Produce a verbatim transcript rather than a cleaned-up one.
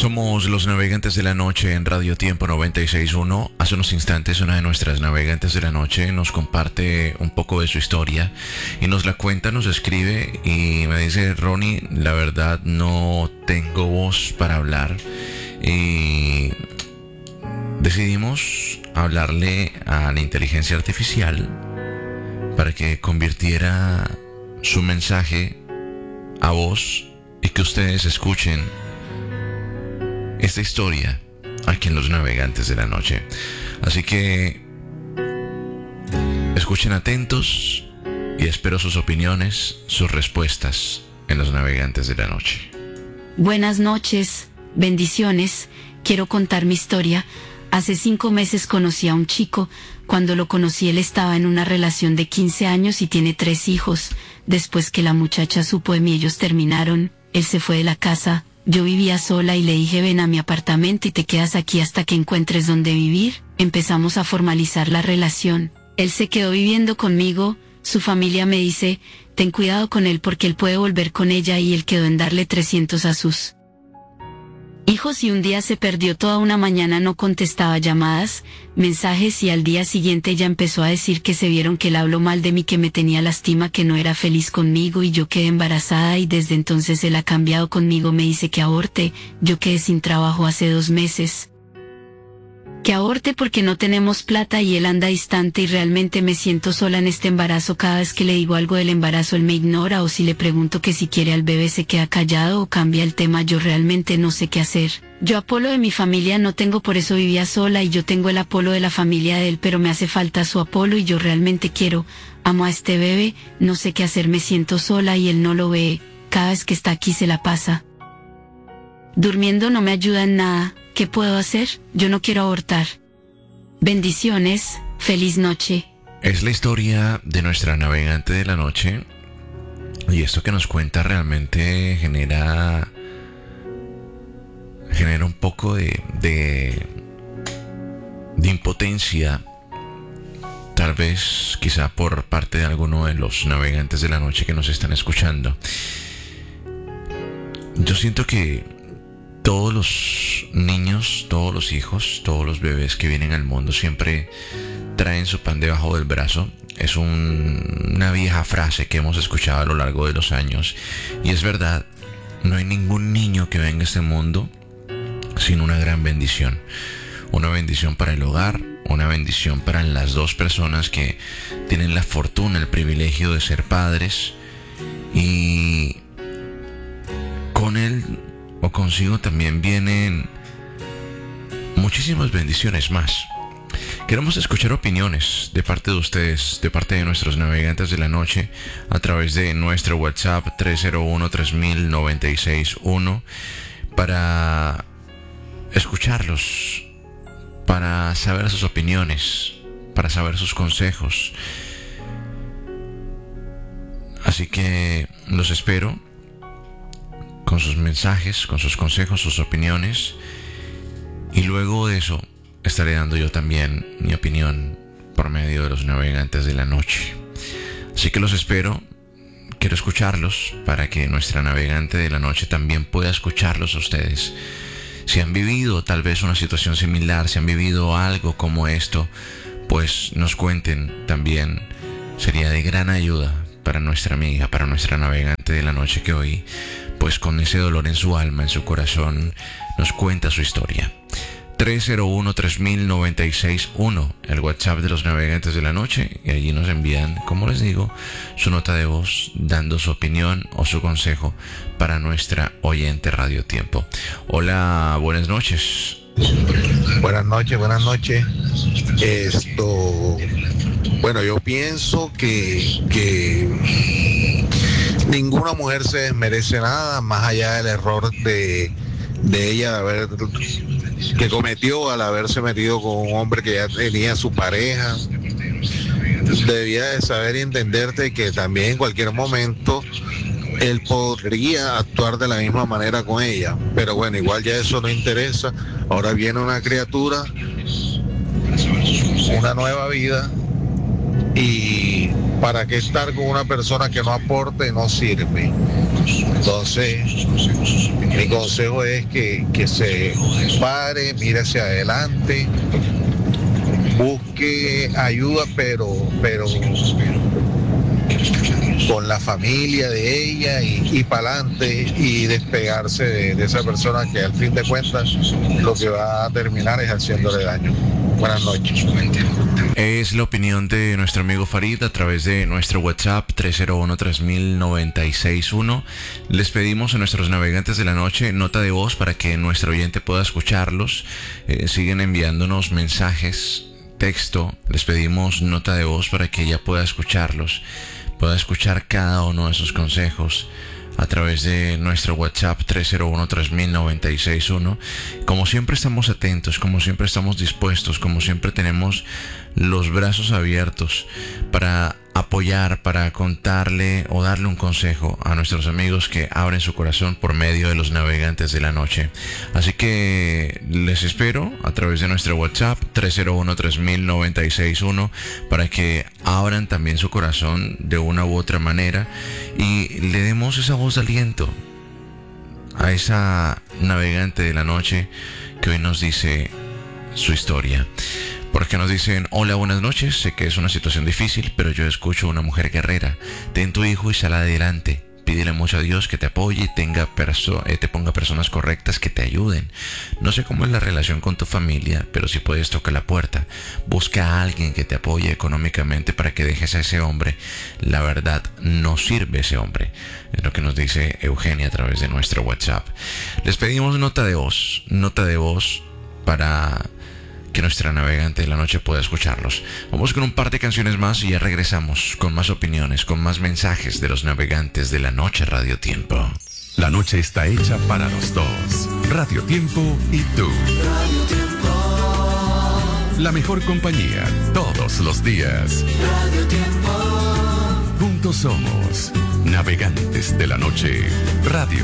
Somos los navegantes de la noche en Radio Tiempo noventa y seis punto uno. Hace unos instantes una de nuestras navegantes de la noche nos comparte un poco de su historia y nos la cuenta, nos escribe y me dice: Ronnie, la verdad no tengo voz para hablar. Y decidimos hablarle a la inteligencia artificial para que convirtiera su mensaje a voz y que ustedes escuchen esta historia aquí en Los Navegantes de la Noche. Así que escuchen atentos y espero sus opiniones, sus respuestas en Los Navegantes de la Noche. Buenas noches, bendiciones. Quiero contar mi historia. Hace cinco meses conocí a un chico. Cuando lo conocí, él estaba en una relación de quince años y tiene tres hijos. Después que la muchacha supo de mí, ellos terminaron. Él se fue de la casa. Yo vivía sola y le dije: ven a mi apartamento y te quedas aquí hasta que encuentres dónde vivir. Empezamos a formalizar la relación. Él se quedó viviendo conmigo. Su familia me dice: ten cuidado con él porque él puede volver con ella, y él quedó en darle trescientos a sus hijos, y un día se perdió toda una mañana, no contestaba llamadas, mensajes, y al día siguiente ella empezó a decir que se vieron, que él habló mal de mí, que me tenía lástima, que no era feliz conmigo, y yo quedé embarazada, y desde entonces él ha cambiado conmigo. Me dice que aborte. Yo quedé sin trabajo hace dos meses. Que aborte porque no tenemos plata y él anda distante, y realmente me siento sola en este embarazo. Cada vez que le digo algo del embarazo él me ignora, o si le pregunto que si quiere al bebé se queda callado o cambia el tema. Yo realmente no sé qué hacer. Yo Apolo de mi familia no tengo, por eso vivía sola, y yo tengo el Apolo de la familia de él, pero me hace falta su Apolo y yo realmente quiero, amo a este bebé. No sé qué hacer, me siento sola y él no lo ve. Cada vez que está aquí se la pasa durmiendo, no me ayuda en nada. ¿Qué puedo hacer? Yo no quiero abortar. Bendiciones, feliz noche. Es la historia de nuestra navegante de la noche, y esto que nos cuenta realmente genera genera un poco de de, de impotencia, tal vez quizá por parte de alguno de los navegantes de la noche que nos están escuchando. Yo siento que todos los niños, todos los hijos, todos los bebés que vienen al mundo siempre traen su pan debajo del brazo. Es un, una vieja frase que hemos escuchado a lo largo de los años, y es verdad. No hay ningún niño que venga a este mundo sin una gran bendición. Una bendición para el hogar, una bendición para las dos personas que tienen la fortuna, el privilegio de ser padres, y con él o consigo también vienen muchísimas bendiciones más. Queremos escuchar opiniones de parte de ustedes, de parte de nuestros navegantes de la noche, a través de nuestro WhatsApp tres cero uno, tres mil, noventa y seis uno, para escucharlos, para saber sus opiniones, para saber sus consejos. Así que los espero con sus mensajes, con sus consejos, sus opiniones, y luego de eso estaré dando yo también mi opinión por medio de los navegantes de la noche. Así que los espero, quiero escucharlos para que nuestra navegante de la noche también pueda escucharlos a ustedes. Si han vivido tal vez una situación similar, si han vivido algo como esto, pues nos cuenten también. Sería de gran ayuda para nuestra amiga, para nuestra navegante de la noche, que hoy, pues con ese dolor en su alma, en su corazón, nos cuenta su historia. tres cero uno, tres mil, noventa y seis uno, el WhatsApp de los navegantes de la noche, y allí nos envían, como les digo, su nota de voz dando su opinión o su consejo para nuestra oyente Radio Tiempo. Hola, buenas noches. Buenas noches, buenas noches. Esto, bueno, yo pienso que, que ninguna mujer se desmerece nada, más allá del error de, de ella de haber, que cometió al haberse metido con un hombre que ya tenía su pareja. Debía de saber y entenderte que también en cualquier momento él podría actuar de la misma manera con ella, pero bueno, igual ya eso no interesa. Ahora viene una criatura, una nueva vida, y para qué estar con una persona que no aporte, no sirve. Entonces, mi consejo es que, que se pare, mire hacia adelante, busque ayuda, pero, pero con la familia de ella y, y para adelante y despegarse de, de esa persona que al fin de cuentas lo que va a terminar es haciéndole daño. Buenas noches. Es la opinión de nuestro amigo Farid a través de nuestro WhatsApp tres cero uno, tres mil, noventa y seis uno. Les pedimos a nuestros navegantes de la noche nota de voz para que nuestro oyente pueda escucharlos. Eh, siguen enviándonos mensajes, texto. Les pedimos nota de voz para que ella pueda escucharlos, pueda escuchar cada uno de sus consejos a través de nuestro WhatsApp tres cero uno, tres mil, noventa y seis uno. Como siempre estamos atentos, como siempre estamos dispuestos, como siempre tenemos los brazos abiertos para apoyar, para contarle o darle un consejo a nuestros amigos que abren su corazón por medio de los navegantes de la noche. Así que les espero a través de nuestro WhatsApp tres cero uno, tres mil, noventa y seis uno para que abran también su corazón de una u otra manera y le demos esa voz de aliento a esa navegante de la noche que hoy nos dice su historia. Porque nos dicen: hola, buenas noches, sé que es una situación difícil, pero yo escucho a una mujer guerrera. Ten tu hijo y sal adelante. Pídele mucho a Dios que te apoye y tenga perso- eh, te ponga personas correctas que te ayuden. No sé cómo es la relación con tu familia, pero si puedes, toca la puerta. Busca a alguien que te apoye económicamente para que dejes a ese hombre. La verdad, no sirve ese hombre. Es lo que nos dice Eugenia a través de nuestro WhatsApp. Les pedimos nota de voz, nota de voz para que nuestra navegante de la noche pueda escucharlos. Vamos con un par de canciones más y ya regresamos con más opiniones, con más mensajes de los navegantes de la noche. Radio Tiempo. La noche está hecha para los dos. Radio Tiempo y tú. Radio Tiempo. La mejor compañía todos los días. Radio Tiempo. Juntos somos navegantes de la noche. Radio